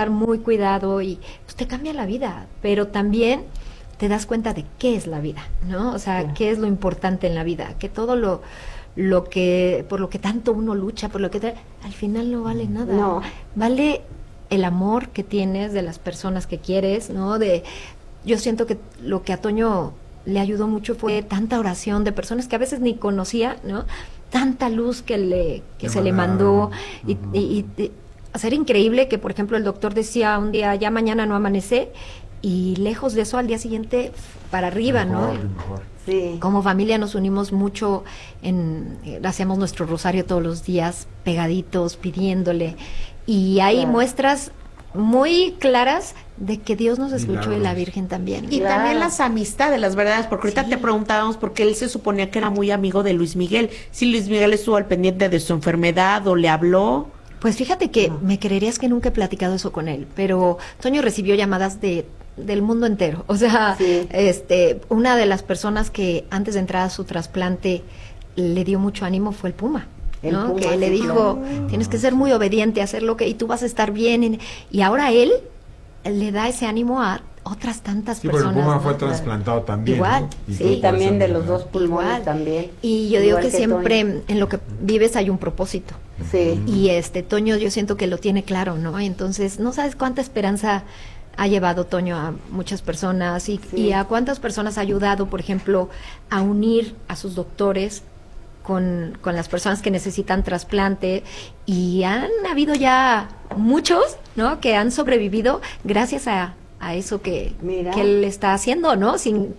estar muy cuidado y pues te cambia la vida, pero también te das cuenta de qué es la vida, ¿no? O sea, qué es lo importante en la vida, que todo lo que, por lo que tanto uno lucha, por lo que al final no vale nada. No. Vale el amor que tienes de las personas que quieres, ¿no? Yo siento que lo que a Toño le ayudó mucho fue tanta oración de personas que a veces ni conocía, ¿no? Tanta luz que se le mandó y hacer increíble que, por ejemplo, el doctor decía un día, ya mañana no amanece, y lejos de eso, al día siguiente, para arriba, Mejor, ¿no? mejor. Sí. Como familia nos unimos mucho, hacíamos nuestro rosario todos los días, pegaditos, pidiéndole, y hay Claro. muestras muy claras de que Dios nos escuchó y la Milagros. Virgen también. Y Claro. también las amistades, las verdades, porque ahorita Sí. te preguntábamos porque él se suponía que era muy amigo de Luis Miguel. Si Luis Miguel estuvo al pendiente de su enfermedad o le habló. Pues fíjate que No. me creerías que nunca he platicado eso con él, pero Toño recibió llamadas del mundo entero. O sea, Sí. una de las personas que antes de entrar a su trasplante le dio mucho ánimo fue el Puma. El ¿No? Puma, Que le sí, dijo, claro. tienes que ser muy obediente, hacer lo que, y tú vas a estar bien. Y ahora él le da ese ánimo a otras tantas Sí, pero el personas. Puma ¿no? fue trasplantado también. Igual, ¿no? Y Sí, tú por también esa de los enfermedad. dos pulmones Igual. también. Y yo digo Igual que siempre Toño. en lo que vives hay un propósito. Sí. Y Toño yo siento que lo tiene claro, ¿no? Entonces, no sabes cuánta esperanza ha llevado Toño a muchas personas Sí. y a cuántas personas ha ayudado, por ejemplo, a unir a sus doctores con las personas que necesitan trasplante, y han habido ya muchos, ¿no? Que han sobrevivido gracias a eso que Mira. él está haciendo, ¿no?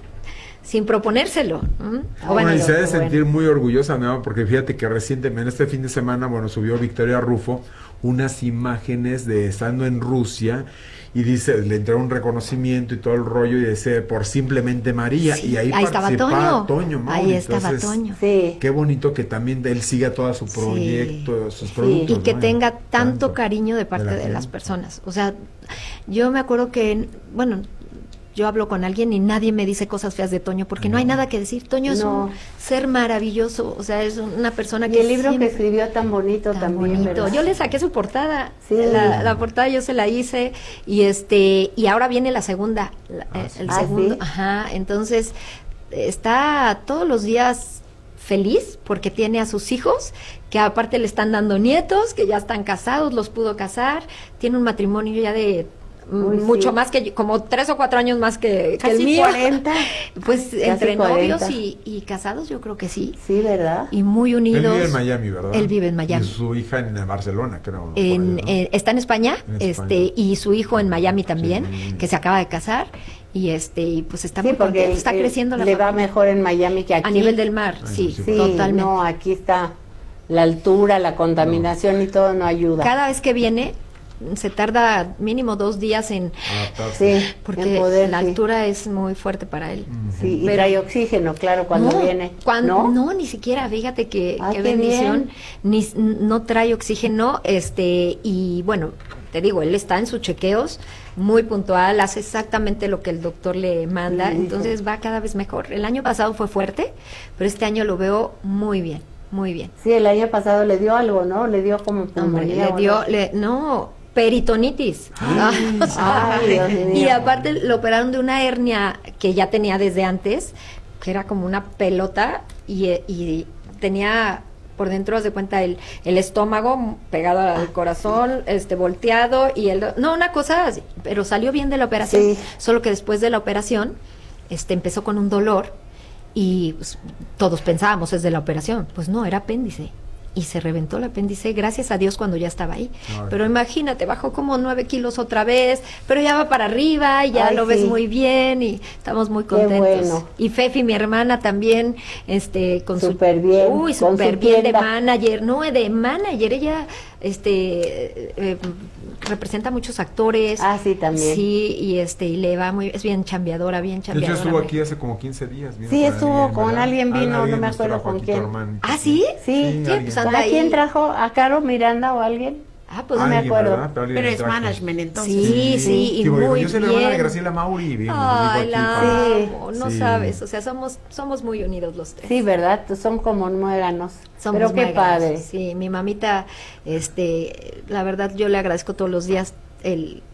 Sin proponérselo. ¿no? Ah, O Bueno, y se ha de qué sentir bueno. muy orgullosa, ¿no? Porque fíjate que recientemente, este fin de semana, bueno, subió Victoria Rufo unas imágenes de estando en Rusia y dice, le entró un reconocimiento y todo el rollo y dice, por simplemente María. Sí, y ahí estaba participaba Toño. Mauri. Ahí estaba Entonces, Toño. Sí. Qué bonito que también él siga todo su proyecto, sus productos. Y que ¿no? tenga tanto Tanto cariño de parte la de las gente. personas. O sea, yo me acuerdo que, bueno, yo hablo con alguien y nadie me dice cosas feas de Toño, porque no hay nada que decir. Toño es No. un ser maravilloso, o sea, es una persona Y que el libro siempre- que escribió tan bonito tan también, bonito. ¿verdad? Yo le saqué su portada, Sí. la portada yo se la hice, y ahora viene la segunda, el Ah, segundo, ¿sí? ajá, entonces está todos los días feliz porque tiene a sus hijos, que aparte le están dando nietos, que ya están casados, los pudo casar, tiene un matrimonio ya de Uy, mucho sí. más que yo, como 3 o 4 años más que el Casi mío. 40. Pues Casi entre 40. novios y casados yo creo que sí, Sí, ¿verdad? y muy Él unidos. vive en Miami, ¿verdad? Él vive en Miami. Y su hija en Barcelona, creo. por ahí, ¿no? Está en España, En España. y su hijo en Miami también, Sí. que se acaba de casar, y pues está Sí, muy porque contento, está creciendo la le va familia. mejor en Miami que aquí. A nivel del mar, Ah, sí, sí, Sí, totalmente. no, aquí está la altura, la contaminación y todo no ayuda. Cada vez que viene, se tarda mínimo 2 días en, Adaptarse. Sí, porque en poder, la sí. altura es muy fuerte para él. Sí, y Pero- trae oxígeno, claro, cuando no, viene. no, ni siquiera, fíjate que Ay, qué qué bendición, no trae oxígeno, y bueno, te digo, él está en sus chequeos, muy puntual, hace exactamente lo que el doctor le manda, Sí, dice. entonces va cada vez mejor. El año pasado fue fuerte, pero este año lo veo muy bien, muy bien. Sí, el año pasado le dio algo, ¿no? Le dio como Hombre, pulmonía. le dio, no, peritonitis. Ay, Dios mío. Y aparte lo operaron de una hernia que ya tenía desde antes, que era como una pelota, y tenía por dentro, haz de cuenta, el estómago pegado al corazón, volteado, no, una cosa así, pero salió bien de la operación, Sí. solo que después de la operación, empezó con un dolor, y pues, todos pensábamos, es de la operación, pues no, era apéndice, y se reventó el apéndice, gracias a Dios cuando ya estaba ahí. Ay. Pero imagínate, bajó como 9 kilos otra vez, pero ya va para arriba, y ya Ay, lo ves sí. muy bien, y estamos muy Qué contentos. bueno. Y Fefi, mi hermana, también, con Súper bien, uy, con súper su bien tienda. de manager, no, de manager, ella, representa a muchos actores. Ah, sí, también. Sí, y le va es bien chambeadora, bien De hecho, chambeadora. estuvo aquí hace como 15 días. vino Sí, con estuvo alguien, con ¿verdad? alguien, vino, no alguien me nos acuerdo trajo con aquí quién. tu hermano. ¿Ah, sí? Sí, alguien. pues anda ¿A quién ahí. trajo? ¿A Caro Miranda o alguien? Ah, pues no me Alguien, acuerdo. ¿verdad? Pero alguien es trajo. management, entonces. Sí, y Digo, muy yo soy la hermana de bien. Graciela Mauri y vimos, Ay, digo, la aquí, Sí. amo, no Sí. sabes, o sea, somos muy unidos los tres. Sí, ¿verdad? Son como muéganos. Somos Pero qué muéganos. padre. Sí, mi mamita, la verdad yo le agradezco todos los días